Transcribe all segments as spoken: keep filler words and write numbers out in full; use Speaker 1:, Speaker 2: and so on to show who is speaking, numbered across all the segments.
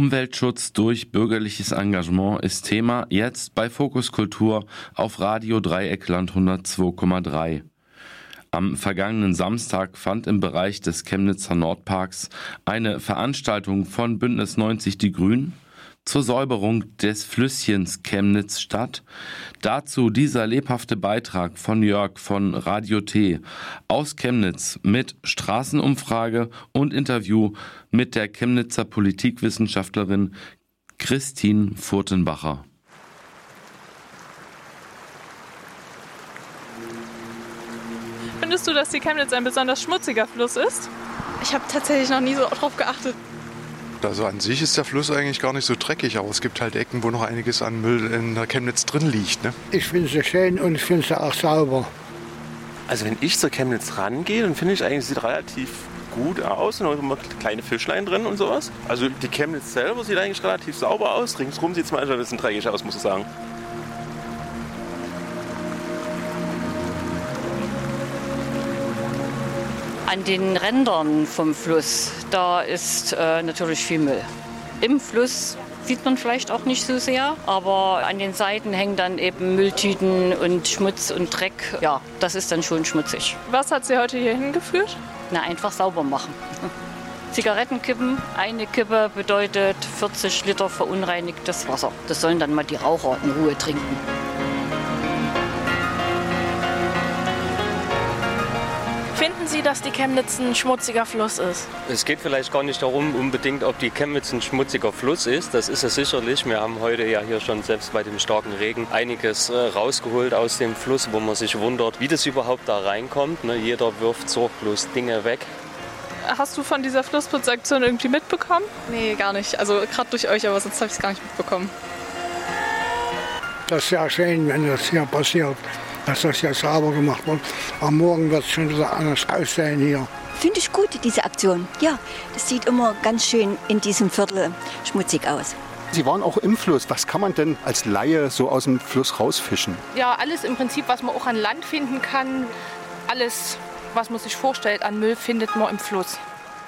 Speaker 1: Umweltschutz durch bürgerliches Engagement ist Thema jetzt bei Fokus Kultur auf Radio Dreieckland hundertzwei Komma drei. Am vergangenen Samstag fand im Bereich des Chemnitzer Nordparks eine Veranstaltung von Bündnis neunzig Die Grünen zur Säuberung des Flüsschens Chemnitz statt. Dazu dieser lebhafte Beitrag von Jörg von Radio T aus Chemnitz mit Straßenumfrage und Interview mit der Chemnitzer Politikwissenschaftlerin Christine Furtenbacher.
Speaker 2: Findest du, dass die Chemnitz ein besonders schmutziger Fluss ist?
Speaker 3: Ich habe tatsächlich noch nie so drauf geachtet.
Speaker 4: Also an sich ist der Fluss eigentlich gar nicht so dreckig, aber es gibt halt Ecken, wo noch einiges an Müll in der Chemnitz drin liegt. Ne?
Speaker 5: Ich finde sie schön und ich finde sie auch sauber.
Speaker 6: Also wenn ich zur Chemnitz rangehe, dann finde ich eigentlich, sieht relativ gut aus. Und immer kleine Fischlein drin und sowas. Also die Chemnitz selber sieht eigentlich relativ sauber aus. Ringsrum sieht es manchmal ein bisschen dreckig aus, muss ich sagen.
Speaker 7: An den Rändern vom Fluss, da ist äh, natürlich viel Müll. Im Fluss sieht man vielleicht auch nicht so sehr, aber an den Seiten hängen dann eben Mülltüten und Schmutz und Dreck. Ja, das ist dann schon schmutzig.
Speaker 2: Was hat Sie heute hier hingeführt?
Speaker 7: Na, einfach sauber machen. Zigarettenkippen, eine Kippe bedeutet vierzig Liter verunreinigtes Wasser. Das sollen dann mal die Raucher in Ruhe trinken.
Speaker 3: Finden Sie, dass die Chemnitz ein schmutziger Fluss ist?
Speaker 8: Es geht vielleicht gar nicht darum, unbedingt, ob die Chemnitz ein schmutziger Fluss ist. Das ist es sicherlich. Wir haben heute ja hier schon, selbst bei dem starken Regen, einiges äh, rausgeholt aus dem Fluss, wo man sich wundert, wie das überhaupt da reinkommt. Ne? Jeder wirft sorglos Dinge weg.
Speaker 2: Hast du von dieser Flussputzaktion irgendwie mitbekommen?
Speaker 3: Nee, gar nicht. Also gerade durch euch, aber sonst habe ich es gar nicht mitbekommen.
Speaker 5: Das ist ja schön, wenn das hier passiert, dass das ja sauber gemacht wird. Am Morgen wird es schon wieder anders aussehen hier.
Speaker 9: Finde ich gut, diese Aktion. Ja, das sieht immer ganz schön in diesem Viertel schmutzig aus.
Speaker 10: Sie waren auch im Fluss. Was kann man denn als Laie so aus dem Fluss rausfischen?
Speaker 11: Ja, alles im Prinzip, was man auch an Land finden kann. Alles, was man sich vorstellt an Müll, findet man im Fluss.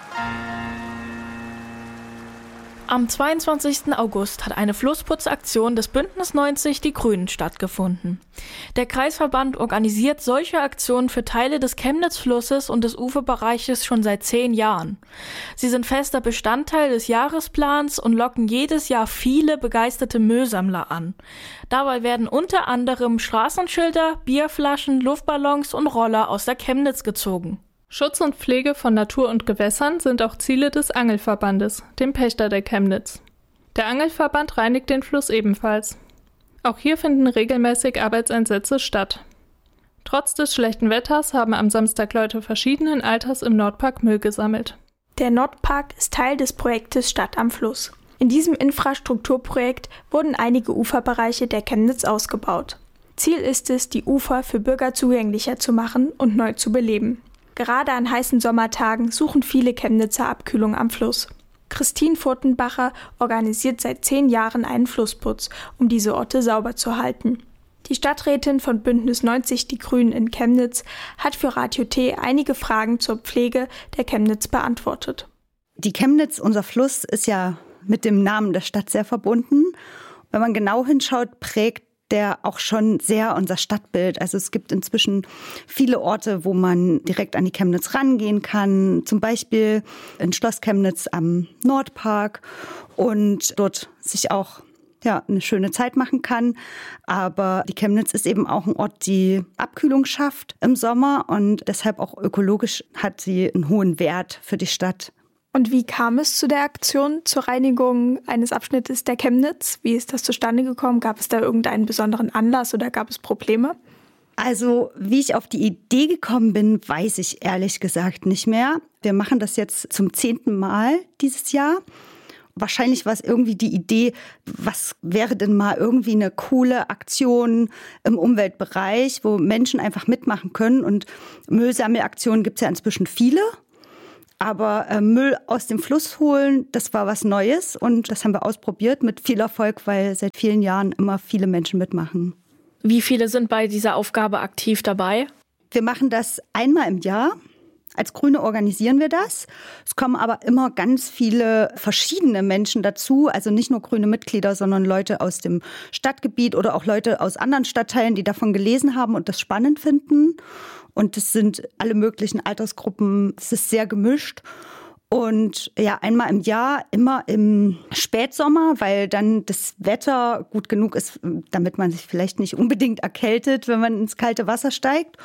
Speaker 2: Am zweiundzwanzigsten August hat eine Flussputzaktion des Bündnis neunzig Die Grünen stattgefunden. Der Kreisverband organisiert solche Aktionen für Teile des Chemnitz-Flusses und des Uferbereiches schon seit zehn Jahren. Sie sind fester Bestandteil des Jahresplans und locken jedes Jahr viele begeisterte Müllsammler an. Dabei werden unter anderem Straßenschilder, Bierflaschen, Luftballons und Roller aus der Chemnitz gezogen. Schutz und Pflege von Natur und Gewässern sind auch Ziele des Angelverbandes, dem Pächter der Chemnitz. Der Angelverband reinigt den Fluss ebenfalls. Auch hier finden regelmäßig Arbeitseinsätze statt. Trotz des schlechten Wetters haben am Samstag Leute verschiedenen Alters im Nordpark Müll gesammelt.
Speaker 12: Der Nordpark ist Teil des Projektes Stadt am Fluss. In diesem Infrastrukturprojekt wurden einige Uferbereiche der Chemnitz ausgebaut. Ziel ist es, die Ufer für Bürger zugänglicher zu machen und neu zu beleben. Gerade an heißen Sommertagen suchen viele Chemnitzer Abkühlung am Fluss. Christine Furtenbacher organisiert seit zehn Jahren einen Flussputz, um diese Orte sauber zu halten. Die Stadträtin von Bündnis neunzig Die Grünen in Chemnitz hat für Radio T einige Fragen zur Pflege der Chemnitz beantwortet.
Speaker 13: Die Chemnitz, unser Fluss, ist ja mit dem Namen der Stadt sehr verbunden. Wenn man genau hinschaut, prägt der auch schon sehr unser Stadtbild. Also es gibt inzwischen viele Orte, wo man direkt an die Chemnitz rangehen kann. Zum Beispiel in Schloss Chemnitz am Nordpark und dort sich auch ja, eine schöne Zeit machen kann. Aber die Chemnitz ist eben auch ein Ort, die Abkühlung schafft im Sommer und deshalb auch ökologisch hat sie einen hohen Wert für die Stadt.
Speaker 12: Und wie kam es zu der Aktion zur Reinigung eines Abschnittes der Chemnitz? Wie ist das zustande gekommen? Gab es da irgendeinen besonderen Anlass oder gab es Probleme?
Speaker 13: Also, wie ich auf die Idee gekommen bin, weiß ich ehrlich gesagt nicht mehr. Wir machen das jetzt zum zehnten Mal dieses Jahr. Wahrscheinlich war es irgendwie die Idee, was wäre denn mal irgendwie eine coole Aktion im Umweltbereich, wo Menschen einfach mitmachen können. Und Müllsammelaktionen gibt es ja inzwischen viele. Aber äh, Müll aus dem Fluss holen, das war was Neues und das haben wir ausprobiert mit viel Erfolg, weil seit vielen Jahren immer viele Menschen mitmachen.
Speaker 2: Wie viele sind bei dieser Aufgabe aktiv dabei?
Speaker 13: Wir machen das einmal im Jahr, Als Grüne organisieren wir das. Es kommen aber immer ganz viele verschiedene Menschen dazu, also nicht nur grüne Mitglieder, sondern Leute aus dem Stadtgebiet oder auch Leute aus anderen Stadtteilen, die davon gelesen haben und das spannend finden. Und es sind alle möglichen Altersgruppen, es ist sehr gemischt. Und ja, einmal im Jahr, immer im Spätsommer, weil dann das Wetter gut genug ist, damit man sich vielleicht nicht unbedingt erkältet, wenn man ins kalte Wasser steigt.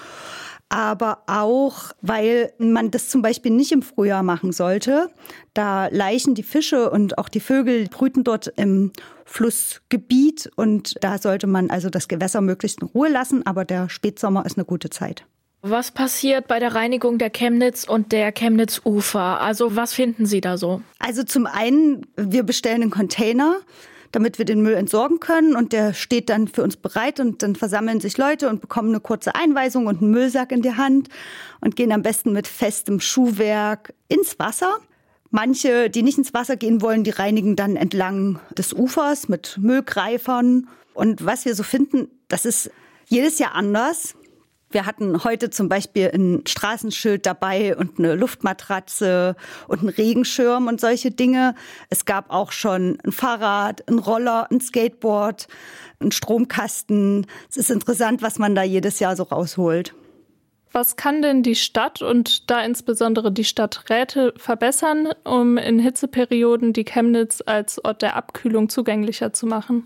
Speaker 13: Aber auch, weil man das zum Beispiel nicht im Frühjahr machen sollte. Da laichen die Fische und auch die Vögel brüten dort im Flussgebiet. Und da sollte man also das Gewässer möglichst in Ruhe lassen. Aber der Spätsommer ist eine gute Zeit.
Speaker 2: Was passiert bei der Reinigung der Chemnitz und der Chemnitzufer? Also was finden Sie da so?
Speaker 13: Also zum einen, wir bestellen einen Container, damit wir den Müll entsorgen können. Und der steht dann für uns bereit und dann versammeln sich Leute und bekommen eine kurze Einweisung und einen Müllsack in die Hand und gehen am besten mit festem Schuhwerk ins Wasser. Manche, die nicht ins Wasser gehen wollen, die reinigen dann entlang des Ufers mit Müllgreifern. Und was wir so finden, das ist jedes Jahr anders. Wir hatten heute zum Beispiel ein Straßenschild dabei und eine Luftmatratze und einen Regenschirm und solche Dinge. Es gab auch schon ein Fahrrad, ein Roller, ein Skateboard, einen Stromkasten. Es ist interessant, was man da jedes Jahr so rausholt.
Speaker 14: Was kann denn die Stadt und da insbesondere die Stadträte verbessern, um in Hitzeperioden die Chemnitz als Ort der Abkühlung zugänglicher zu machen?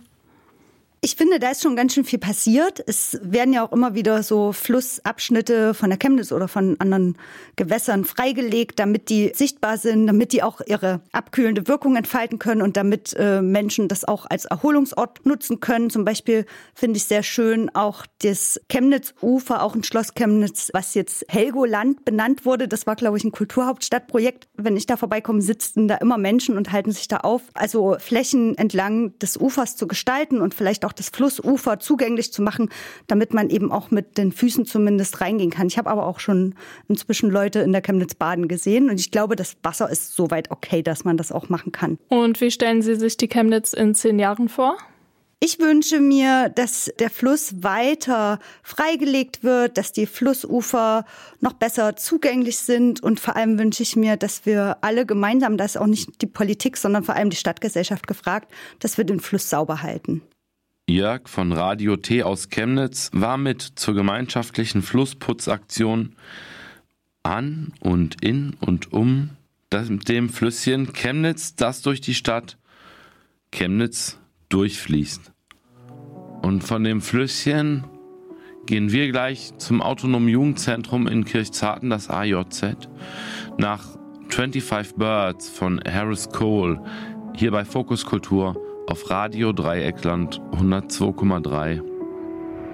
Speaker 13: Ich finde, da ist schon ganz schön viel passiert. Es werden ja auch immer wieder so Flussabschnitte von der Chemnitz oder von anderen Gewässern freigelegt, damit die sichtbar sind, damit die auch ihre abkühlende Wirkung entfalten können und damit äh, Menschen das auch als Erholungsort nutzen können. Zum Beispiel finde ich sehr schön auch das Chemnitzufer, auch in Schloss Chemnitz, was jetzt Helgoland benannt wurde. Das war, glaube ich, ein Kulturhauptstadtprojekt. Wenn ich da vorbeikomme, sitzen da immer Menschen und halten sich da auf. Also Flächen entlang des Ufers zu gestalten und vielleicht auch das Flussufer zugänglich zu machen, damit man eben auch mit den Füßen zumindest reingehen kann. Ich habe aber auch schon inzwischen Leute in der Chemnitz baden gesehen und ich glaube, das Wasser ist soweit okay, dass man das auch machen kann.
Speaker 14: Und wie stellen Sie sich die Chemnitz in zehn Jahren vor?
Speaker 13: Ich wünsche mir, dass der Fluss weiter freigelegt wird, dass die Flussufer noch besser zugänglich sind und vor allem wünsche ich mir, dass wir alle gemeinsam, da ist auch nicht die Politik, sondern vor allem die Stadtgesellschaft gefragt, dass wir den Fluss sauber halten.
Speaker 1: Jörg von Radio T aus Chemnitz war mit zur gemeinschaftlichen Flussputzaktion an und in und um dem Flüsschen Chemnitz, das durch die Stadt Chemnitz durchfließt. Und von dem Flüsschen gehen wir gleich zum Autonomen Jugendzentrum in Kirchzarten, das A J Z, nach fünfundzwanzig Birds von Harris Cole, hier bei Fokus Kultur auf Radio Dreieckland hundertzwei Komma drei.